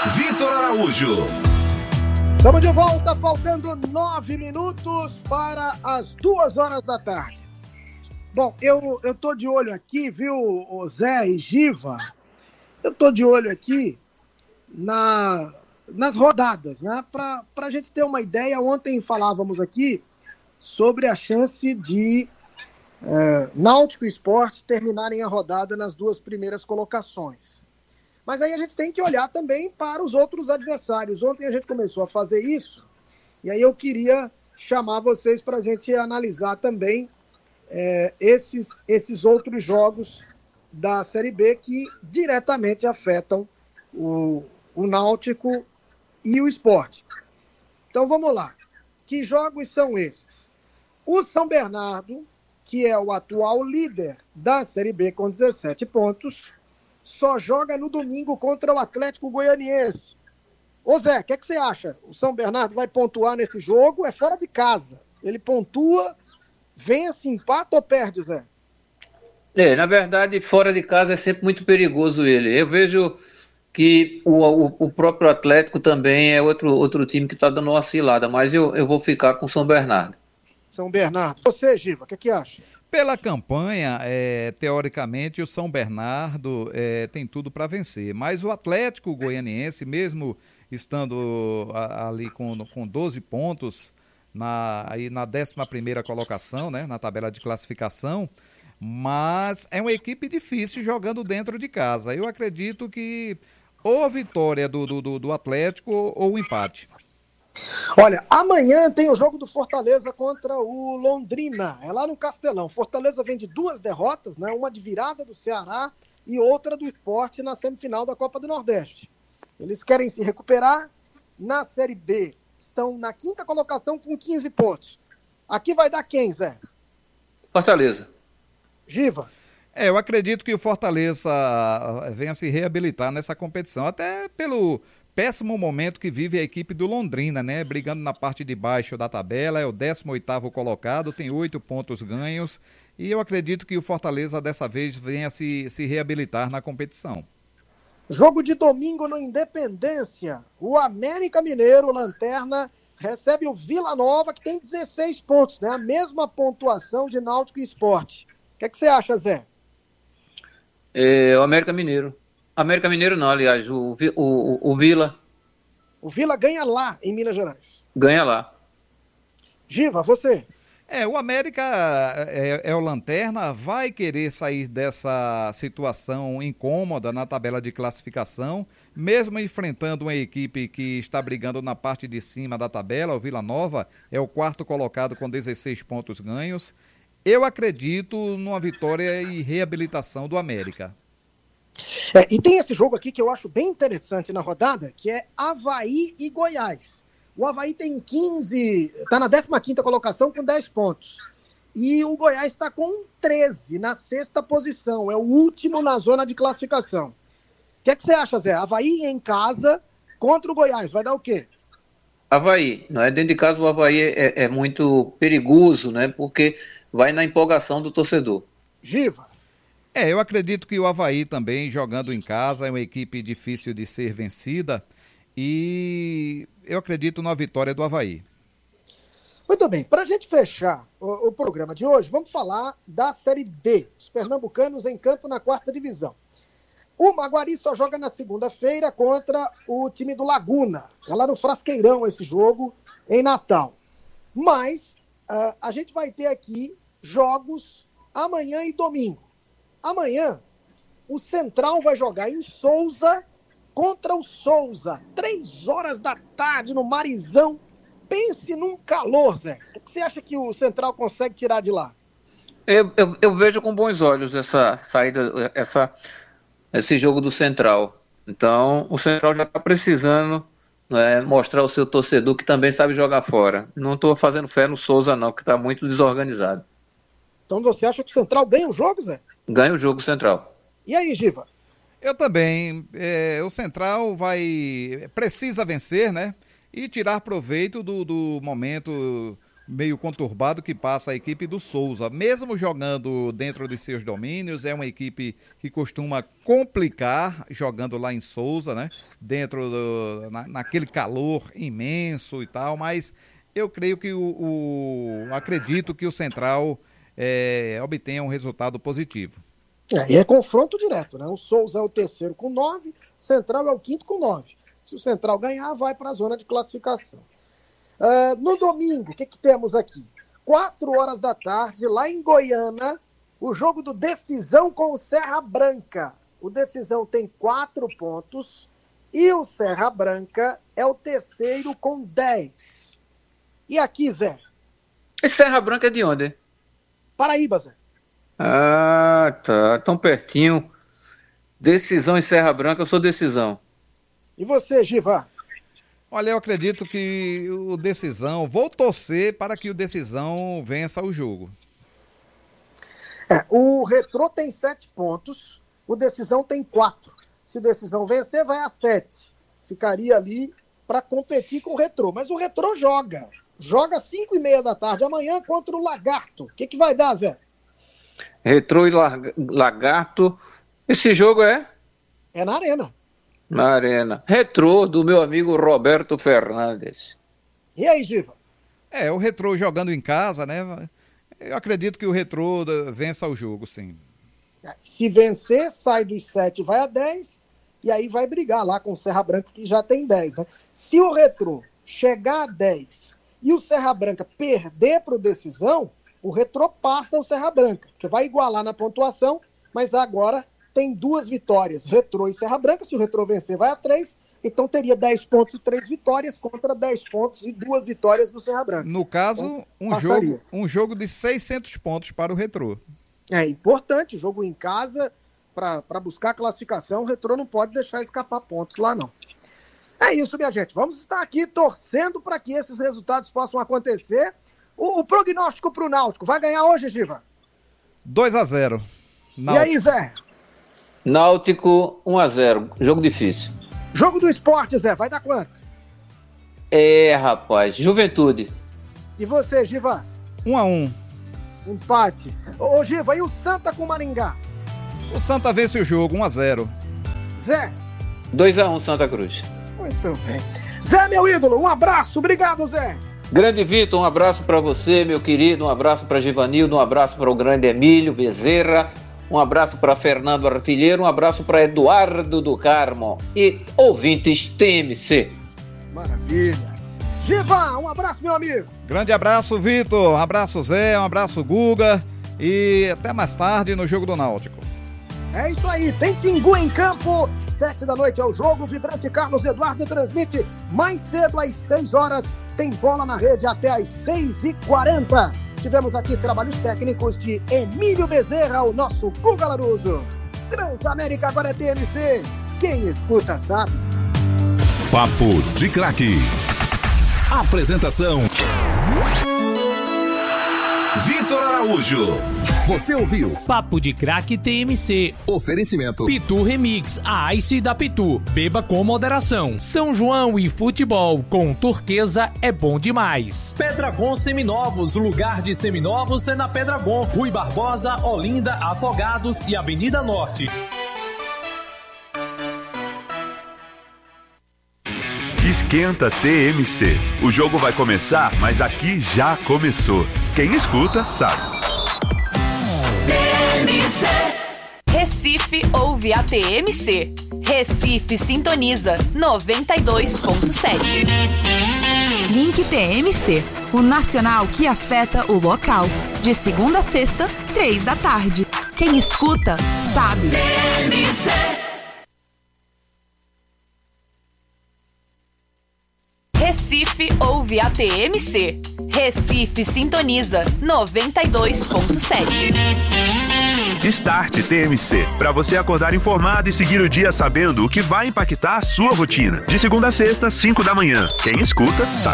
Vitor Araújo. Estamos de volta, faltando 9 minutos para as 2 horas da tarde. Bom, eu tô de olho aqui, viu, o Zé e Giva? Eu tô de olho aqui nas rodadas, né? Para a gente ter uma ideia, ontem falávamos aqui sobre a chance de Náutico e Sport terminarem a rodada nas 2 primeiras colocações. Mas aí a gente tem que olhar também para os outros adversários. Ontem a gente começou a fazer isso, e aí eu queria chamar vocês para a gente analisar também esses outros jogos da Série B que diretamente afetam o Náutico e o Sport. Então vamos lá. Que jogos são esses? O São Bernardo, que é o atual líder da Série B com 17 pontos, só joga no domingo contra o Atlético Goianiense. Ô Zé, o que você acha? O São Bernardo vai pontuar nesse jogo? É fora de casa. Ele pontua, vence, empata ou perde, Zé? Na verdade, fora de casa é sempre muito perigoso ele. Eu vejo que o próprio Atlético também é outro time que está dando uma oscilada, mas eu vou ficar com o São Bernardo. São Bernardo. Você, Giva, o que acha? Pela campanha, teoricamente, o São Bernardo tem tudo para vencer. Mas o Atlético Goianiense, mesmo estando ali com 12 pontos, aí na 11ª colocação, né, na tabela de classificação, mas é uma equipe difícil jogando dentro de casa. Eu acredito que ou a vitória do Atlético ou o empate. Olha, amanhã tem o jogo do Fortaleza contra o Londrina, é lá no Castelão. Fortaleza vem de 2 derrotas, né? Uma de virada do Ceará e outra do Sport na semifinal da Copa do Nordeste. Eles querem se recuperar na Série B. Estão na 5ª colocação com 15 pontos. Aqui vai dar quem, Zé? Fortaleza. Giva? Eu acredito que o Fortaleza venha se reabilitar nessa competição, até pelo péssimo momento que vive a equipe do Londrina, né? Brigando na parte de baixo da tabela, é o 18º colocado, tem 8 pontos ganhos, e eu acredito que o Fortaleza dessa vez venha se reabilitar na competição. Jogo de domingo no Independência. O América Mineiro, lanterna, recebe o Vila Nova, que tem 16 pontos, né? A mesma pontuação de Náutico e Sport. O que você acha, Zé? O América Mineiro. América Mineiro não, aliás, o Vila. O Vila ganha lá, em Minas Gerais. Ganha lá. Giva, você? O América é o lanterna, vai querer sair dessa situação incômoda na tabela de classificação, mesmo enfrentando uma equipe que está brigando na parte de cima da tabela. O Vila Nova é o 4º colocado com 16 pontos ganhos. Eu acredito numa vitória e reabilitação do América. E tem esse jogo aqui que eu acho bem interessante na rodada, que é Avaí e Goiás. O Avaí tem 15, está na 15ª colocação com 10 pontos. E o Goiás está com 13, na 6ª posição. É o último na zona de classificação. O que você acha, Zé? Avaí em casa contra o Goiás, vai dar o quê? Avaí, não é? Dentro de casa o Avaí é muito perigoso, né? Porque vai na empolgação do torcedor. Giva? Eu acredito que o Avaí também, jogando em casa, é uma equipe difícil de ser vencida, e eu acredito na vitória do Avaí. Muito bem, para a gente fechar o programa de hoje, vamos falar da Série D, os pernambucanos em campo na 4ª divisão. O Maguari só joga na segunda-feira contra o time do Laguna, é lá no Frasqueirão esse jogo, em Natal. Mas a gente vai ter aqui jogos amanhã e domingo. Amanhã, o Central vai jogar em Souza contra o Souza. 3 horas da tarde no Marizão. Pense num calor, Zé. O que você acha que o Central consegue tirar de lá? Eu vejo com bons olhos essa saída, esse jogo do Central. Então, o Central já está precisando, né, mostrar ao seu torcedor que também sabe jogar fora. Não estou fazendo fé no Souza, não, que está muito desorganizado. Então você acha que o Central ganha o jogo, Zé? Ganha o jogo Central. E aí, Giva? Eu também. O Central precisa vencer, né? E tirar proveito do momento meio conturbado que passa a equipe do Souza. Mesmo jogando dentro de seus domínios, é uma equipe que costuma complicar jogando lá em Souza, né? Naquele calor imenso e tal, mas eu creio que acredito que o Central obtenha um resultado positivo. E é confronto direto, né? O Souza é o terceiro com 9, o Central é o quinto com 9. Se o Central ganhar, vai para a zona de classificação. No domingo, o que temos aqui? 4 horas da tarde, lá em Goiânia, o jogo do Decisão com o Serra Branca. O Decisão tem 4 pontos e o Serra Branca é o terceiro com 10. E aqui, Zé? Esse Serra Branca é de onde? Paraíba, Zé. Ah, tá. Tão pertinho. Decisão em Serra Branca, eu sou Decisão. E você, Giva? Olha, eu acredito que o Decisão... Vou torcer para que o Decisão vença o jogo. O Retrô tem 7 pontos, o Decisão tem 4. Se o Decisão vencer, vai a 7. Ficaria ali para competir com o Retrô. Mas o Retrô joga. Joga às 5h30 da tarde amanhã contra o Lagarto. O que vai dar, Zé? Retrô e Lagarto. Esse jogo é? É na Arena. Na Arena. Retrô do meu amigo Roberto Fernandes. E aí, Giva? O Retrô jogando em casa, né? Eu acredito que o Retrô vença o jogo, sim. Se vencer, sai dos 7, vai a 10, e aí vai brigar lá com o Serra Branca, que já tem 10, né? Se o Retrô chegar a 10 e o Serra Branca perder para o Decisão, o Retrô passa o Serra Branca, que vai igualar na pontuação, mas agora tem 2 vitórias, Retrô e Serra Branca. Se o Retrô vencer, vai a 3, então teria 10 pontos e 3 vitórias contra 10 pontos e 2 vitórias do Serra Branca. No caso, então, um jogo de 600 pontos para o Retrô. É importante, jogo em casa, para buscar a classificação, o Retrô não pode deixar escapar pontos lá, não. É isso, minha gente. Vamos estar aqui torcendo para que esses resultados possam acontecer. O prognóstico para o Náutico, vai ganhar hoje, Giva? 2-0. E aí, Zé? Náutico 1-0. Jogo difícil. Jogo do Esporte, Zé, vai dar quanto? Rapaz. Juventude. E você, Giva? 1-1. Empate. Ô, Giva, e o Santa com o Maringá? O Santa vence o jogo, 1-0. Zé? 2-1, Santa Cruz. Muito bem. Zé, meu ídolo, um abraço. Obrigado, Zé. Grande Vitor, um abraço para você, meu querido. Um abraço para Givanildo, um abraço para o grande Emílio Bezerra. Um abraço para Fernando Artilheiro, um abraço para Eduardo do Carmo e ouvintes TMC. Maravilha. Giva, um abraço, meu amigo. Grande abraço, Vitor. Um abraço, Zé. Um abraço, Guga. E até mais tarde no Jogo do Náutico. É isso aí. Tem Timbu em campo. 7 da noite é o jogo. O Vibrante Carlos Eduardo transmite mais cedo às 6 horas. Tem bola na rede até às 6h40. Tivemos aqui trabalhos técnicos de Emílio Bezerra, o nosso Guga Laruso. Transamérica agora é TMC. Quem escuta sabe. Papo de Craque. Apresentação: Vitor Araújo. Você ouviu Papo de Craque TMC. Oferecimento Pitu Remix, a Ice da Pitu. Beba com moderação. São João e futebol com Turquesa é bom demais. Pedragon Seminovos, lugar de seminovos é na Pedragon. Rui Barbosa, Olinda, Afogados e Avenida Norte. Esquenta TMC. O jogo vai começar, mas aqui já começou. Quem escuta sabe. TMC. Recife ouve a TMC. Recife sintoniza 92.7. Link TMC, o nacional que afeta o local. De segunda a sexta, 3 da tarde. Quem escuta sabe. TMC. Recife ouve a TMC. Recife sintoniza 92.7. Start TMC, para você acordar informado e seguir o dia sabendo o que vai impactar a sua rotina. De segunda a sexta, 5 da manhã. Quem escuta sabe.